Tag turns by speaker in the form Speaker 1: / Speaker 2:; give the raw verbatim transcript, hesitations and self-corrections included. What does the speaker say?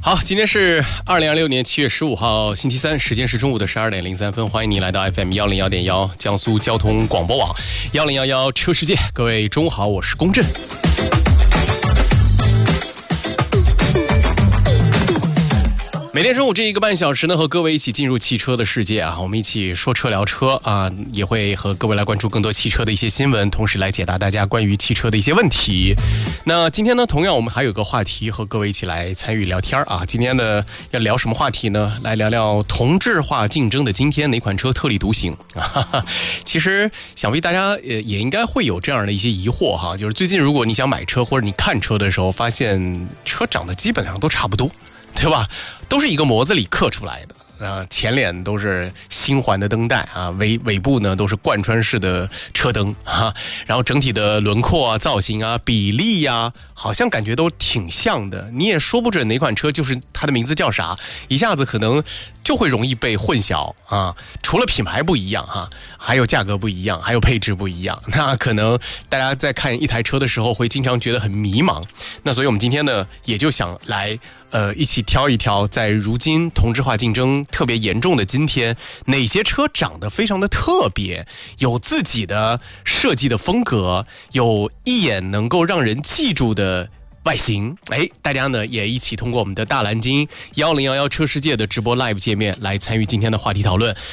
Speaker 1: 好，今天是二零二六年七月十五号星期三，时间是中午的十二点零三分，欢迎你来到 F M 幺零幺点幺江苏交通广播网幺零幺幺车世界，各位中午好，我是龚震。每天中午这一个半小时呢，和各位一起进入汽车的世界啊，我们一起说车聊车啊，也会和各位来关注更多汽车的一些新闻，同时来解答大家关于汽车的一些问题。那今天呢，同样我们还有个话题和各位一起来参与聊天啊。今天呢要聊什么话题呢？来聊聊同质化竞争的今天哪款车特立独行啊？其实想必大家也也应该会有这样的一些疑惑哈，就是最近如果你想买车或者你看车的时候，发现车长得基本上都差不多。对吧？都是一个模子里刻出来的啊，前脸都是星环的灯带啊，尾尾部呢都是贯穿式的车灯啊，然后整体的轮廓啊、造型啊、比例呀、啊，好像感觉都挺像的。你也说不准哪款车就是它的名字叫啥，一下子可能就会容易被混淆啊。除了品牌不一样哈，还有价格不一样，还有配置不一样，那可能大家在看一台车的时候会经常觉得很迷茫。那所以我们今天呢，也就想来。呃，一起挑一挑，在如今同质化竞争特别严重的今天，哪些车长得非常的特别，有自己的设计的风格，有一眼能够让人记住的外形。哎，大家呢也一起通过我们的大蓝鲸幺零幺幺车世界的直播 live 界面来参与今天的话题讨论。